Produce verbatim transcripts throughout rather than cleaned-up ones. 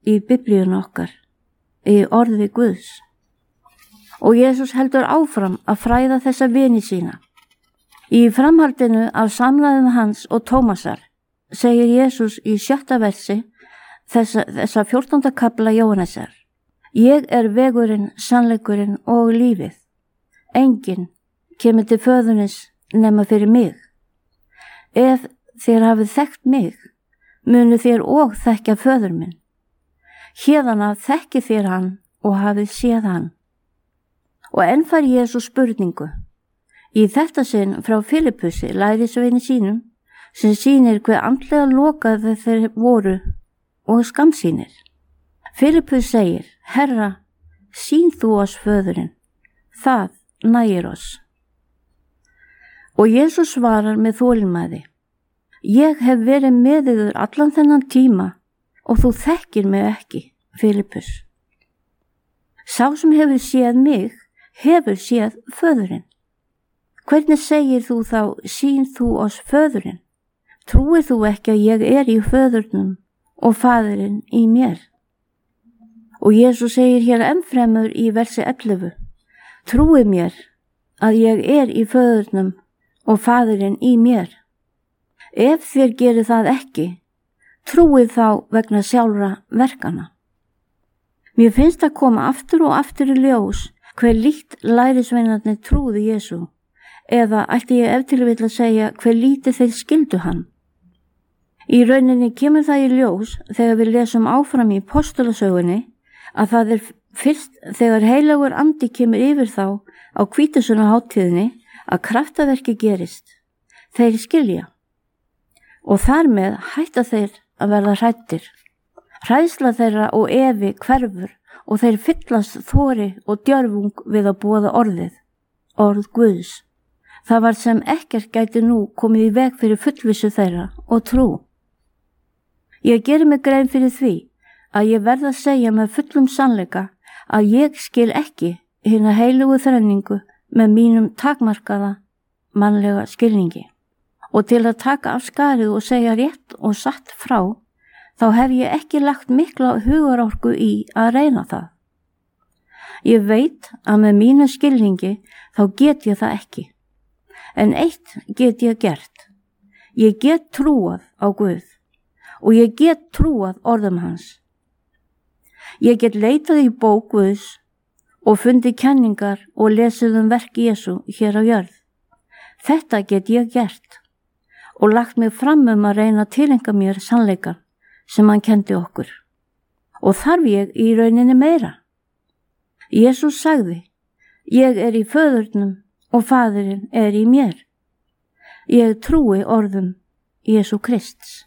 í biblíun okkar, í orði Guðs. Og Jesús heldur áfram að fræða þessa vini sína. Í framhaldinu af samræðum hans og Tómasar segir Jesús í sjötta versi þessa, þessa fjórtánda kafla Jóhannesar: Ég er vegurinn, sannleikurinn og lífið. Enginn kemur til föðunis nema fyrir mig. Ef þér hafið þekkt mig, munu þér og þekkja föður minn. Héðan af þekkið þér hann og hafið séð hann. Og enn fær Jesús spurningu, í þetta sinn frá Filippusi, lærisveini sínum, sem sýnir hve andlega lokaði þeir voru og skammsýnir. Filippus segir: Herra, sýn þú oss föðurinn, það nægir oss. Og Jesús svarar með þolinmæði: Ég hef verið með yður allan þennan tíma og þú þekkir mig ekki, Filippus. Sá sem hefur séð mig, hefur séð föðurinn. Hvernig segir þú þá, sýn þú oss föðurinn? Trúir þú ekki að ég er í föðurnum og faðirinn í mér? Og Jesús segir hér ennfremur í versi ellefu: Trúið mér að ég er í föðurnum og faðirinn í mér. Ef þér gerir það ekki, trúið þá vegna sjálfra verkana. Mér finnst að koma aftur og aftur í ljós hver líkt lærisveinarnir trúðu Jesú, eða ætti ég ef til vill að segja hver lítið þeir skildu hann. Í rauninni kemur það í ljós þegar við lesum áfram í postulasögunni að það er fyrst þegar heilagur andi kemur yfir þá á hvítasunnuhátíðinni að kraftaverki gerist. Þeir skilja og þar með hætta þeir að verða hræddir. Hræðsla þeirra og efi hverfur og þeir fyllast þori og djörfung við að boða orðið, orð Guðs. Það var sem ekkert gæti nú komið í veg fyrir fullvissu þeirra og trú. Ég geri mig grein fyrir því að ég verð að segja með fullum sannleika að ég skil ekki hina heilugu þrenningu með mínum takmarkaða mannlega skilningi. Og til að taka af skarið og segja rétt og satt frá, þá hef ég ekki lagt mikla hugarorku í að reyna það. Ég veit að með mínu skilningi þá get ég það ekki. En eitt get ég gert. Ég get trúað á Guð og ég get trúað orðum hans. Ég get leitað í bók Guðs og fundið kenningar og lesið um verk Jesú hér á jörð. Þetta get ég gert og lagt mig fram um að reyna að tileinka mér sannleikan sem hann kendi okkur. Og þarf ég í rauninni meira? Jesús sagði: Ég er í föðurnum og faðirinn er í mér. Ég trúi orðum Jesú Krists.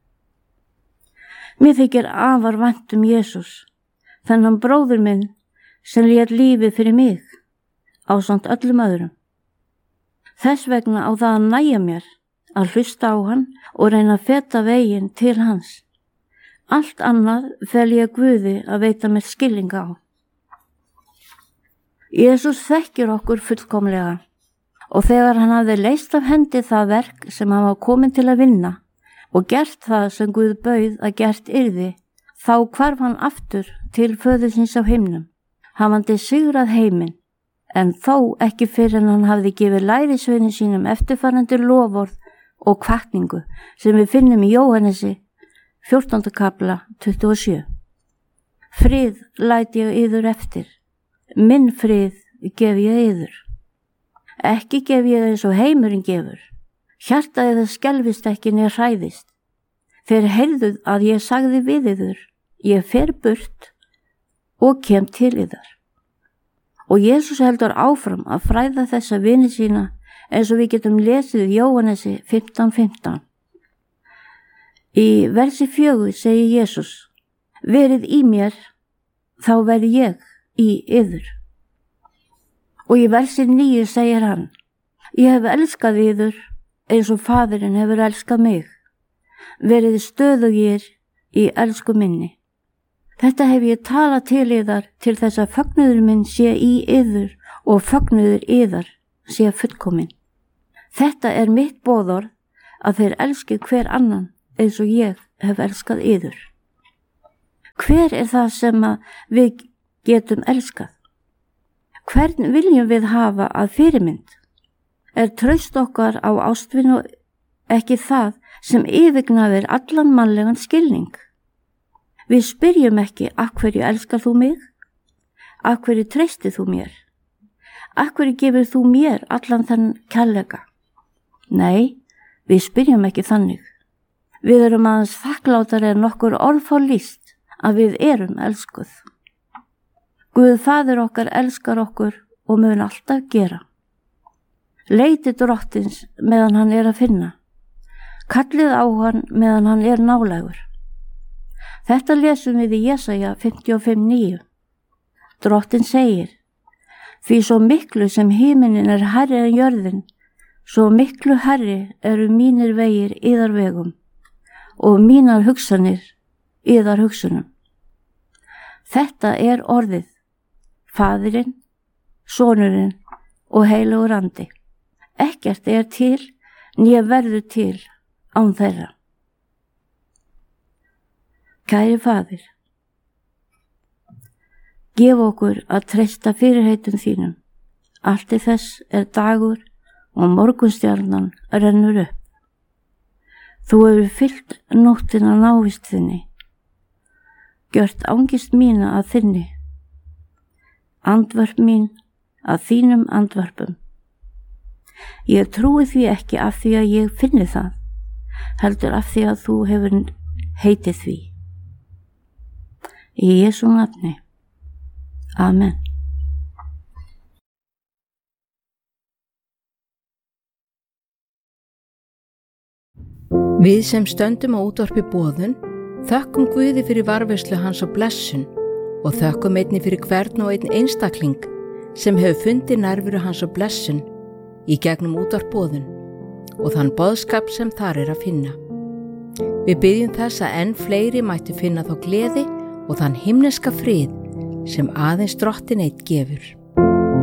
Mér þykir afar vænt um Jesús, þennan bróður minn sem lét lífið fyrir mig, ásamt öllum öðrum. Þess vegna á það að nægja mér að hlusta á hann og reyna að feta veginn til hans. Allt annað fel ég Guði að veita mér skilninga á. Jesús þekkir okkur fullkomlega og þegar hann hafði leyst af hendi það verk sem hann var komin til að vinna og gert það sem Guð bauð að gert yrði, þá hvarf hann aftur til föðursins á himnum, hafandi sigrað heiminn, en þó ekki fyrr en hann hafði gefið lærisveini sínum eftirfarandi loforð og hvatningu sem við finnum í Jóhannesi fjórtánda kafla tuttugu og sjö. Frið læt ég yður eftir, minn frið gef ég yður. Ekki gef ég eins og heimurinn gefur. Hjarta eða skelfist ekki né hræðist. Þeir heyrðuð að ég sagði við yður, ég fer burt og kem til yðar. Og Jesús heldur áfram að fræða þessa vini sína eins og við getum lesið í Jóhannesi fimmtán fimmtán. Í versi fjögur segir Jesús: Verið í mér, þá verð ég í yður. Og í versi níu segir hann: Ég hef elskað yður eins og faðirinn hefur elskað mig. Verið stöðugir í elsku minni. Þetta hef ég talað til yðar til þess að fögnuður minn sé í yður og fögnuður yðar sé fullkominn. Þetta er mitt boðorð, að þeir elski hver annan eins og ég hef elskað yður. Hver er það sem við getum elskað? Hvern viljum við hafa að fyrirmynd? Er traust okkar á ástvinu ekki það sem yfirgnæfir allan mannlegan skilning? Við spyrjum ekki, af hverju elskar þú mig? Af hverju treystir þú mér? Af hverju gefur þú mér allan þann kærleika? Nei, við spyrjum ekki þannig. Við erum aðeins þakklátari en nokkur orð fá lýst að við erum elskuð. Guð Faðir okkar elskar okkur og mun alltaf gera. Leitið drottins meðan hann er að finna. Kallið á hann meðan hann er nálægur. Þetta lesum við í Jesaja fimmtíu og fimm níu. Drottin segir: Því svo miklu sem himinin er hærri en jörðin, svo miklu hærri eru mínir vegir yðar vegum og mínar hugsanir yðar hugsunum. Þetta er orðið, Faðirinn, Sonurinn og heilagur andi. Ekkert er til né verður til án þeirra. Kæri Faðir, gef okkur að treysta fyrirheitum þínum. Allt í þess er dagur og morgunstjarnan rennur upp. Þú hefur fyllt nóttina návist þinni, gjört angist mína að þinni, andvörp mín að þínum andvörpum. Ég trúi því ekki af því að ég finni það, heldur af því að þú hefur heitið því. Í Jesú nafni. Amen. Við sem stöndum á útvarpi Boðun þökkum Guði fyrir varðveislu hans á blessun og þökkum einni fyrir hvern og einn einstakling sem hefur fundið nærveru hans á blessun í gegnum útvarp Boðun og þann boðskap sem þar er að finna. Við byggjum þess að enn fleiri mættu finna þá gleði og þann himneska frið sem aðeins Drottinn einn gefur.